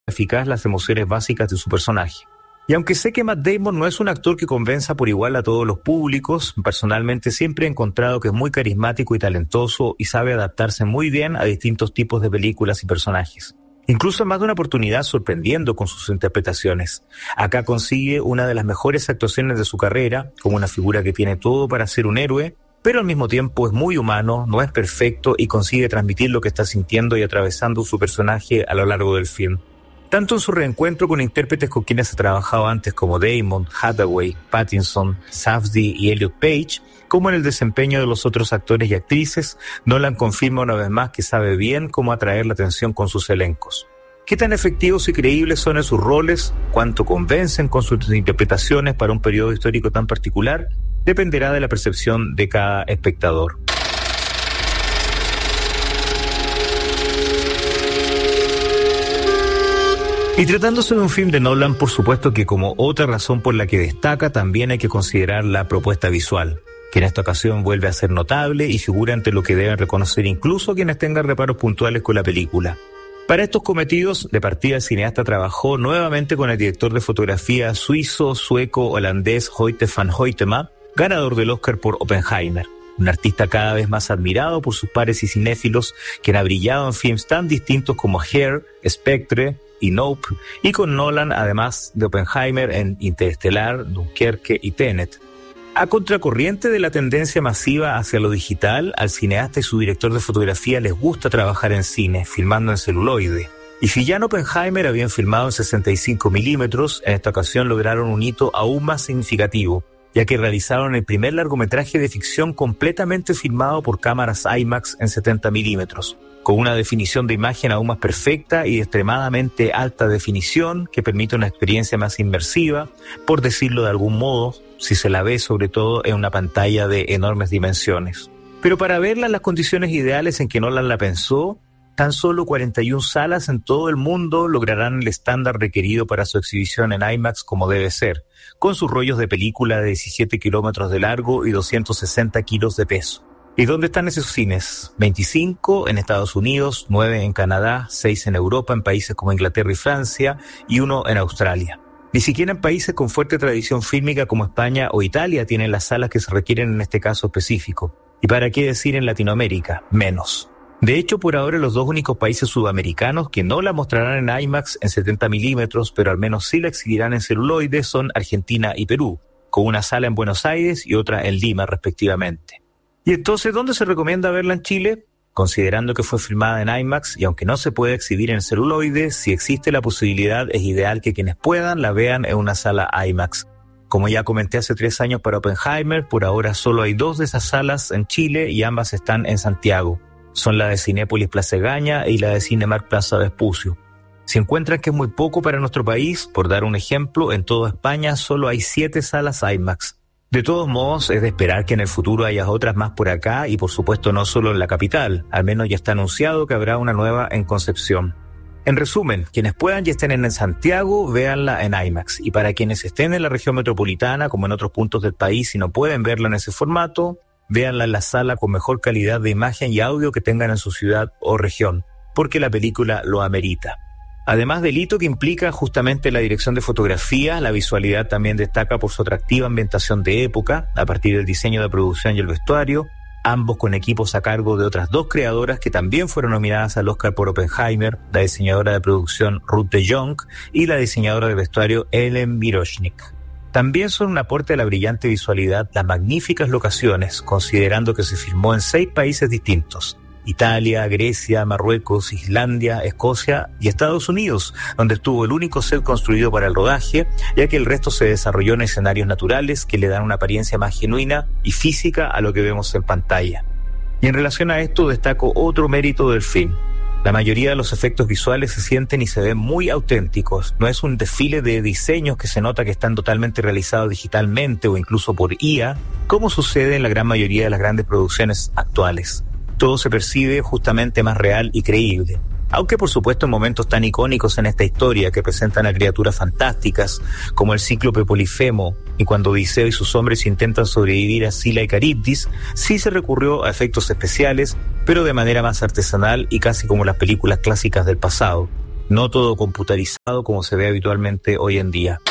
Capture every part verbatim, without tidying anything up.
eficaz las emociones básicas de su personaje. Y aunque sé que Matt Damon no es un actor que convenza por igual a todos los públicos, personalmente siempre he encontrado que es muy carismático y talentoso y sabe adaptarse muy bien a distintos tipos de películas y personajes. Incluso en más de una oportunidad sorprendiendo con sus interpretaciones. Acá consigue una de las mejores actuaciones de su carrera, como una figura que tiene todo para ser un héroe, pero al mismo tiempo es muy humano, no es perfecto y consigue transmitir lo que está sintiendo y atravesando su personaje a lo largo del film. Tanto en su reencuentro con intérpretes con quienes ha trabajado antes como Damon, Hathaway, Pattinson, Safdie y Elliot Page, como en el desempeño de los otros actores y actrices, Nolan confirma una vez más que sabe bien cómo atraer la atención con sus elencos. ¿Qué tan efectivos y creíbles son en sus roles? ¿Cuánto convencen con sus interpretaciones para un periodo histórico tan particular? Dependerá de la percepción de cada espectador. Y tratándose de un film de Nolan, por supuesto que como otra razón por la que destaca, también hay que considerar la propuesta visual, que en esta ocasión vuelve a ser notable y figura entre lo que deben reconocer incluso quienes tengan reparos puntuales con la película. Para estos cometidos, de partida el cineasta trabajó nuevamente con el director de fotografía suizo, sueco, holandés Hoyte van Hoytema, ganador del Oscar por Oppenheimer. Un artista cada vez más admirado por sus pares y cinéfilos, quien ha brillado en films tan distintos como Hair, Spectre y Nope, y con Nolan, además de Oppenheimer, en Interestelar, Dunkerque y Tenet. A contracorriente de la tendencia masiva hacia lo digital, al cineasta y su director de fotografía les gusta trabajar en cine, filmando en celuloide. Y si ya en Oppenheimer habían filmado en sesenta y cinco milímetros, en esta ocasión lograron un hito aún más significativo, ya que realizaron el primer largometraje de ficción completamente filmado por cámaras IMAX en setenta milímetros, con una definición de imagen aún más perfecta y de extremadamente alta definición que permite una experiencia más inmersiva, por decirlo de algún modo, si se la ve sobre todo en una pantalla de enormes dimensiones. Pero para verla en las condiciones ideales en que Nolan la pensó, tan solo cuarenta y una salas en todo el mundo lograrán el estándar requerido para su exhibición en IMAX como debe ser, con sus rollos de película de diecisiete kilómetros de largo y doscientos sesenta kilos de peso. ¿Y dónde están esos cines? veinticinco en Estados Unidos, nueve en Canadá, seis en Europa, en países como Inglaterra y Francia, y uno en Australia. Ni siquiera en países con fuerte tradición fílmica como España o Italia tienen las salas que se requieren en este caso específico. ¿Y para qué decir en Latinoamérica? Menos. De hecho, por ahora los dos únicos países sudamericanos que no la mostrarán en IMAX en setenta milímetros, pero al menos sí la exhibirán en celuloide, son Argentina y Perú, con una sala en Buenos Aires y otra en Lima, respectivamente. ¿Y entonces dónde se recomienda verla en Chile? Considerando que fue filmada en IMAX y aunque no se puede exhibir en celuloide, si existe la posibilidad es ideal que quienes puedan la vean en una sala IMAX. Como ya comenté hace tres años para Oppenheimer, por ahora solo hay dos de esas salas en Chile y ambas están en Santiago. Son la de Cinépolis Plaza Egaña y la de Cinemark Plaza Vespucio. Si encuentran que es muy poco para nuestro país, por dar un ejemplo, en toda España solo hay siete salas IMAX. De todos modos, es de esperar que en el futuro haya otras más por acá y por supuesto no solo en la capital. Al menos ya está anunciado que habrá una nueva en Concepción. En resumen, quienes puedan y estén en Santiago, véanla en IMAX. Y para quienes estén en la región metropolitana, como en otros puntos del país, y no pueden verla en ese formato, véanla en la sala con mejor calidad de imagen y audio que tengan en su ciudad o región, porque la película lo amerita. Además del hito que implica justamente la dirección de fotografía, la visualidad también destaca por su atractiva ambientación de época, a partir del diseño de producción y el vestuario, ambos con equipos a cargo de otras dos creadoras que también fueron nominadas al Oscar por Oppenheimer, la diseñadora de producción Ruth de Jong y la diseñadora de vestuario Ellen Miroshnik. También son un aporte a la brillante visualidad las magníficas locaciones, considerando que se filmó en seis países distintos: Italia, Grecia, Marruecos, Islandia, Escocia y Estados Unidos, donde estuvo el único set construido para el rodaje, ya que el resto se desarrolló en escenarios naturales que le dan una apariencia más genuina y física a lo que vemos en pantalla. Y en relación a esto destaco otro mérito del film. La mayoría de los efectos visuales se sienten y se ven muy auténticos. No es un desfile de diseños que se nota que están totalmente realizados digitalmente o incluso por I A, como sucede en la gran mayoría de las grandes producciones actuales. Todo se percibe justamente más real y creíble. Aunque por supuesto en momentos tan icónicos en esta historia que presentan a criaturas fantásticas como el cíclope Polifemo y cuando Odiseo y sus hombres intentan sobrevivir a Sila y Caribdis, sí se recurrió a efectos especiales, pero de manera más artesanal y casi como las películas clásicas del pasado. no todo computarizado como se ve habitualmente hoy en día.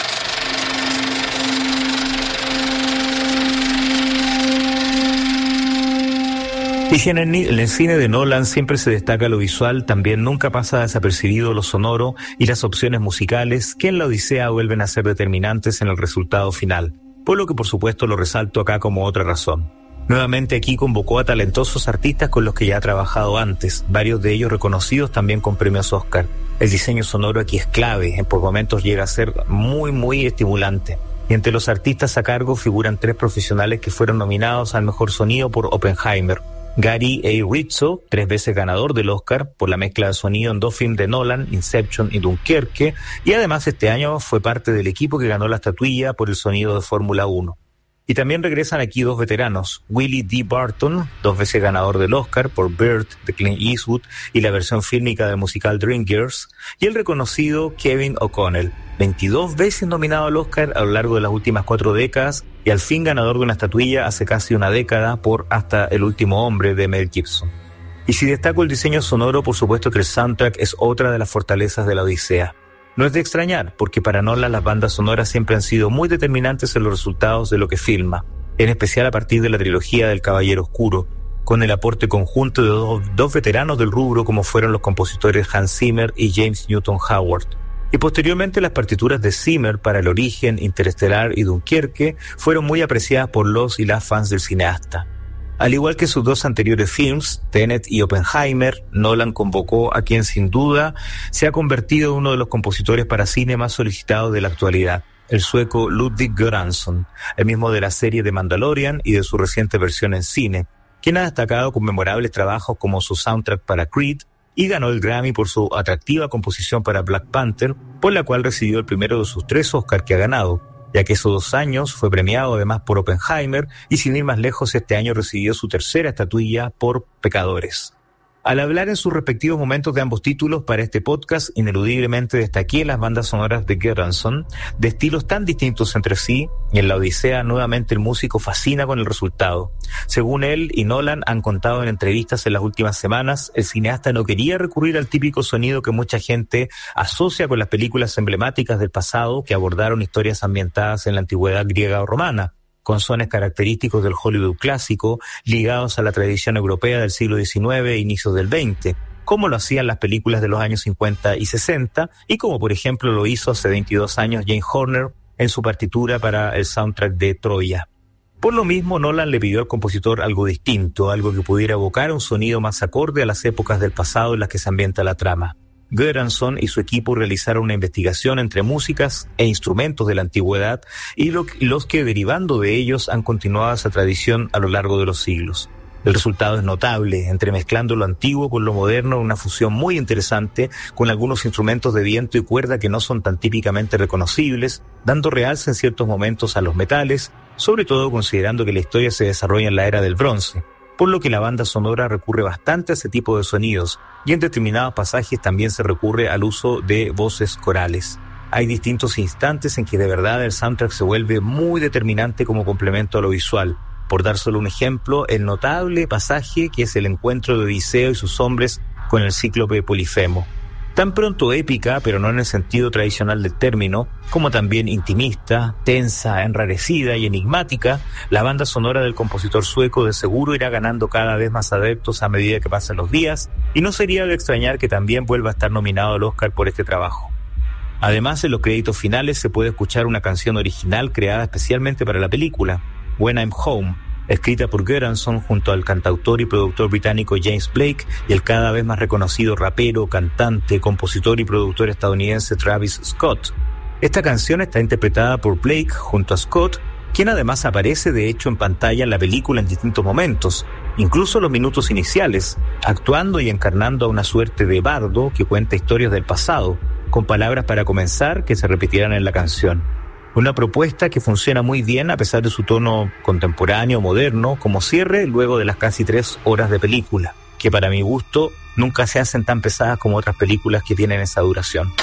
Y si en el, en el cine de Nolan siempre se destaca lo visual, también nunca pasa desapercibido lo sonoro y las opciones musicales que en la Odisea vuelven a ser determinantes en el resultado final, por lo que por supuesto lo resalto acá como otra razón. Nuevamente aquí convocó a talentosos artistas con los que ya ha trabajado antes, varios de ellos reconocidos también con premios Oscar. El diseño sonoro aquí es clave, por momentos llega a ser muy muy estimulante. Y entre los artistas a cargo figuran tres profesionales que fueron nominados al mejor sonido por Oppenheimer. Gary A. Rizzo, tres veces ganador del Oscar por la mezcla de sonido en dos films de Nolan, Inception y Dunkerque, y además este año fue parte del equipo que ganó la estatuilla por el sonido de Fórmula uno. Y también regresan aquí dos veteranos, Willie D. Barton, dos veces ganador del Oscar por Bird de Clint Eastwood y la versión fílmica del musical Dreamgirls, y el reconocido Kevin O'Connell, veintidós veces nominado al Oscar a lo largo de las últimas cuatro décadas y al fin ganador de una estatuilla hace casi una década por Hasta el último hombre de Mel Gibson. Y si destaco el diseño sonoro, por supuesto que el soundtrack es otra de las fortalezas de la Odisea. No es de extrañar, porque para Nolan las bandas sonoras siempre han sido muy determinantes en los resultados de lo que filma, en especial a partir de la trilogía del Caballero Oscuro, con el aporte conjunto de dos, dos veteranos del rubro como fueron los compositores Hans Zimmer y James Newton Howard. Y posteriormente las partituras de Zimmer para El Origen, Interestelar y Dunkerque fueron muy apreciadas por los y las fans del cineasta. Al igual que sus dos anteriores films, Tenet y Oppenheimer, Nolan convocó a quien sin duda se ha convertido en uno de los compositores para cine más solicitados de la actualidad, el sueco Ludwig Göransson, el mismo de la serie The Mandalorian y de su reciente versión en cine, quien ha destacado con memorables trabajos como su soundtrack para Creed y ganó el Grammy por su atractiva composición para Black Panther, por la cual recibió el primero de sus tres Oscars que ha ganado, ya que esos dos años fue premiado además por Oppenheimer y sin ir más lejos este año recibió su tercera estatuilla por Pecadores. Al hablar en sus respectivos momentos de ambos títulos para este podcast, ineludiblemente destaqué las bandas sonoras de Göransson, de estilos tan distintos entre sí, y en la Odisea nuevamente el músico fascina con el resultado. Según él y Nolan han contado en entrevistas en las últimas semanas, el cineasta no quería recurrir al típico sonido que mucha gente asocia con las películas emblemáticas del pasado que abordaron historias ambientadas en la antigüedad griega o romana, con sones característicos del Hollywood clásico, ligados a la tradición europea del siglo diecinueve e inicios del veinte, como lo hacían las películas de los años cincuenta y sesenta, y como por ejemplo lo hizo hace veintidós años James Horner en su partitura para el soundtrack de Troya. Por lo mismo, Nolan le pidió al compositor algo distinto, algo que pudiera evocar un sonido más acorde a las épocas del pasado en las que se ambienta la trama. Göransson y su equipo realizaron una investigación entre músicas e instrumentos de la antigüedad y lo, los que derivando de ellos han continuado esa tradición a lo largo de los siglos. El resultado es notable, entremezclando lo antiguo con lo moderno en una fusión muy interesante con algunos instrumentos de viento y cuerda que no son tan típicamente reconocibles, dando realce en ciertos momentos a los metales, sobre todo considerando que la historia se desarrolla en la era del bronce, por lo que la banda sonora recurre bastante a ese tipo de sonidos y en determinados pasajes también se recurre al uso de voces corales. Hay distintos instantes en que de verdad el soundtrack se vuelve muy determinante como complemento a lo visual. Por dar solo un ejemplo, el notable pasaje que es el encuentro de Odiseo y sus hombres con el cíclope Polifemo. Tan pronto épica, pero no en el sentido tradicional del término, como también intimista, tensa, enrarecida y enigmática, la banda sonora del compositor sueco de seguro irá ganando cada vez más adeptos a medida que pasan los días, y no sería de extrañar que también vuelva a estar nominado al Oscar por este trabajo. Además, en los créditos finales se puede escuchar una canción original creada especialmente para la película, When I'm Home, escrita por Göransson junto al cantautor y productor británico James Blake y el cada vez más reconocido rapero, cantante, compositor y productor estadounidense Travis Scott. Esta canción está interpretada por Blake junto a Scott, quien además aparece de hecho en pantalla en la película en distintos momentos, incluso los minutos iniciales, actuando y encarnando a una suerte de bardo que cuenta historias del pasado, con palabras para comenzar que se repetirán en la canción. Una propuesta que funciona muy bien a pesar de su tono contemporáneo, moderno, como cierre luego de las casi tres horas de película, que para mi gusto nunca se hacen tan pesadas como otras películas que tienen esa duración.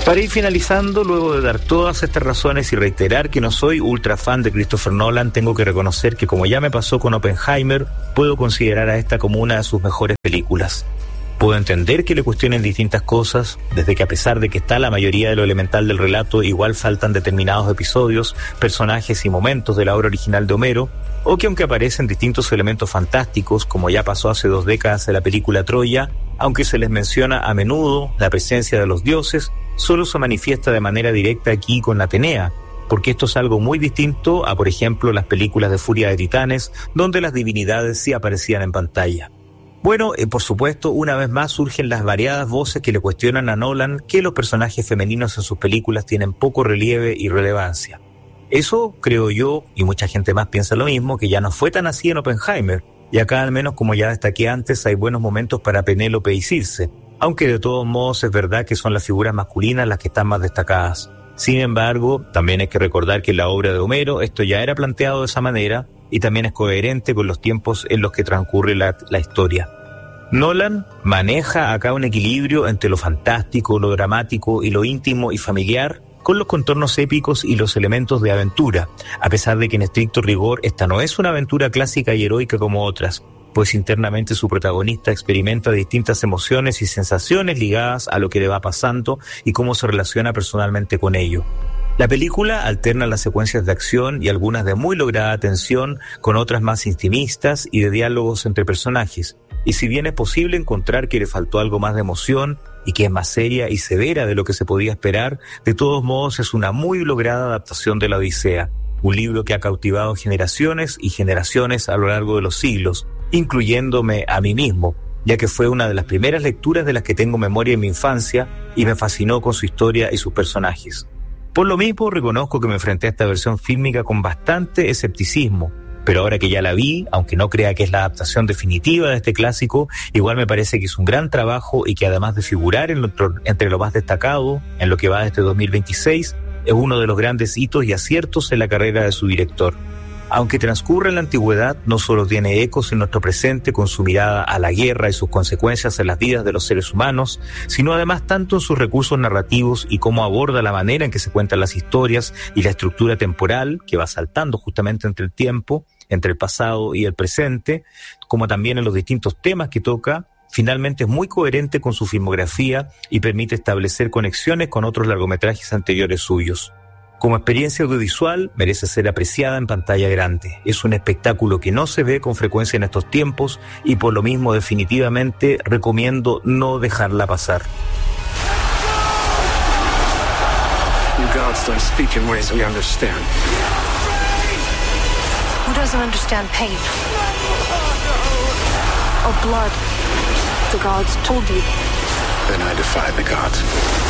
Para ir finalizando, luego de dar todas estas razones y reiterar que no soy ultra fan de Christopher Nolan, tengo que reconocer que, como ya me pasó con Oppenheimer, puedo considerar a esta como una de sus mejores películas. Puedo entender que le cuestionen distintas cosas, desde que a pesar de que está la mayoría de lo elemental del relato, igual faltan determinados episodios, personajes y momentos de la obra original de Homero, o que aunque aparecen distintos elementos fantásticos, como ya pasó hace dos décadas en la película Troya, aunque se les menciona a menudo la presencia de los dioses, solo se manifiesta de manera directa aquí con Atenea, porque esto es algo muy distinto a, por ejemplo, las películas de Furia de Titanes, donde las divinidades sí aparecían en pantalla. Bueno, eh, por supuesto, una vez más surgen las variadas voces que le cuestionan a Nolan que los personajes femeninos en sus películas tienen poco relieve y relevancia. Eso, creo yo, y mucha gente más piensa lo mismo, que ya no fue tan así en Oppenheimer, y acá al menos, como ya destaqué antes, hay buenos momentos para Penélope y Circe, aunque de todos modos es verdad que son las figuras masculinas las que están más destacadas. Sin embargo, también hay que recordar que en la obra de Homero esto ya era planteado de esa manera y también es coherente con los tiempos en los que transcurre la, la historia. Nolan maneja acá un equilibrio entre lo fantástico, lo dramático y lo íntimo y familiar, con los contornos épicos y los elementos de aventura, a pesar de que en estricto rigor esta no es una aventura clásica y heroica como otras, pues internamente su protagonista experimenta distintas emociones y sensaciones ligadas a lo que le va pasando y cómo se relaciona personalmente con ello. La película alterna las secuencias de acción y algunas de muy lograda tensión con otras más intimistas y de diálogos entre personajes, y si bien es posible encontrar que le faltó algo más de emoción y que es más seria y severa de lo que se podía esperar, de todos modos es una muy lograda adaptación de la Odisea, un libro que ha cautivado generaciones y generaciones a lo largo de los siglos, incluyéndome a mí mismo, ya que fue una de las primeras lecturas de las que tengo memoria en mi infancia y me fascinó con su historia y sus personajes. Por lo mismo, reconozco que me enfrenté a esta versión fílmica con bastante escepticismo, pero ahora que ya la vi, aunque no crea que es la adaptación definitiva de este clásico, igual me parece que es un gran trabajo y que además de figurar en lo, entre lo más destacado en lo que va de este dos mil veintiséis, es uno de los grandes hitos y aciertos en la carrera de su director. Aunque transcurre en la antigüedad, no solo tiene ecos en nuestro presente con su mirada a la guerra y sus consecuencias en las vidas de los seres humanos, sino además tanto en sus recursos narrativos y cómo aborda la manera en que se cuentan las historias y la estructura temporal que va saltando justamente entre el tiempo, entre el pasado y el presente, como también en los distintos temas que toca. Finalmente es muy coherente con su filmografía y permite establecer conexiones con otros largometrajes anteriores suyos. Como experiencia audiovisual, merece ser apreciada en pantalla grande. Es un espectáculo que no se ve con frecuencia en estos tiempos y por lo mismo definitivamente recomiendo no dejarla pasar. You gods don't speak in ways we understand. Who doesn't understand pain? Or blood? The gods told you. Then I defy the gods.